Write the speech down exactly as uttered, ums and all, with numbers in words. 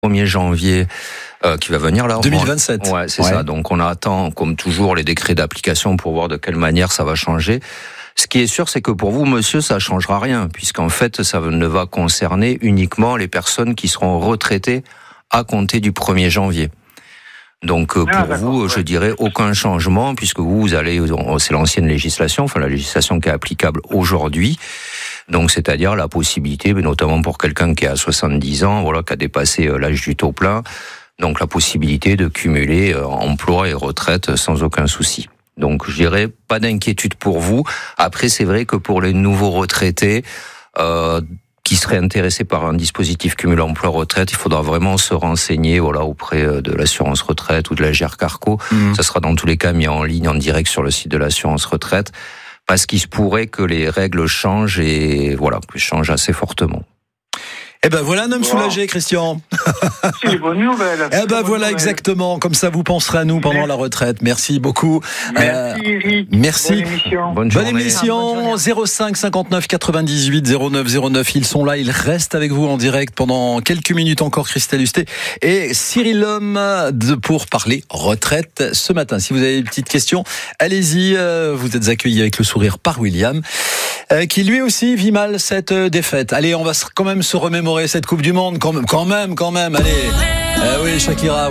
premier janvier euh, qui va venir là. deux mille vingt-sept. Ouais, c'est ouais. ça. Donc on attend, comme toujours, les décrets d'application pour voir de quelle manière ça va changer. Ce qui est sûr, c'est que pour vous, monsieur, ça changera rien, puisqu'en fait, ça ne va concerner uniquement les personnes qui seront retraitées à compter du premier janvier. Donc pour ah, vous, ouais. je dirais aucun changement, puisque vous, vous allez, c'est l'ancienne législation, enfin la législation qui est applicable aujourd'hui. Donc c'est-à-dire la possibilité, mais notamment pour quelqu'un qui a soixante-dix ans, voilà, qui a dépassé l'âge du taux plein, donc la possibilité de cumuler emploi et retraite sans aucun souci. Donc je dirais pas d'inquiétude pour vous. Après c'est vrai que pour les nouveaux retraités euh, qui seraient intéressés par un dispositif cumul emploi-retraite, il faudra vraiment se renseigner voilà, auprès de l'assurance retraite ou de la G R Carco. Mmh. Ça sera dans tous les cas mis en ligne, en direct sur le site de l'assurance retraite, parce qu'il se pourrait que les règles changent et voilà, changent assez fortement. Eh ben voilà un homme wow. soulagé, Christian. C'est une bonne nouvelle. Eh ben voilà nouvelle. Exactement, comme ça vous penserez à nous pendant merci. la retraite. Merci beaucoup. Merci euh, Eric. Merci. Bonne émission. Bonne, Bonne émission. zéro cinq cinquante-neuf quatre-vingt-dix-huit zéro neuf zéro neuf. Ils sont là, ils restent avec vous en direct pendant quelques minutes encore. Christelle Hustet et Cyril Lhomme pour parler retraite ce matin. Si vous avez des petites questions, allez-y. Vous êtes accueillis avec le sourire par William, qui lui aussi vit mal cette défaite. Allez, on va quand même se remémorer cette Coupe du Monde, quand même, quand même, quand même. Allez, euh, oui, Shakira.